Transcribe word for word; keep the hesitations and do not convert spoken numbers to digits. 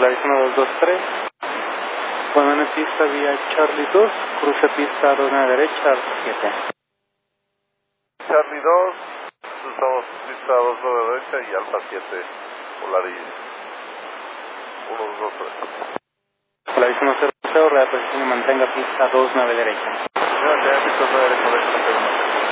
Polarizando dos dos tres. Cuando en pista vía Charlie dos, cruce pista dos a derecha, Alfa siete. Charlie dos, cruzamos pista dos a derecha y Alfa siete, Polaris uno dos tres. Polarizando cero cero, reaposición y mantenga pista dos nueve derecha. Gracias, pista nueve derecha,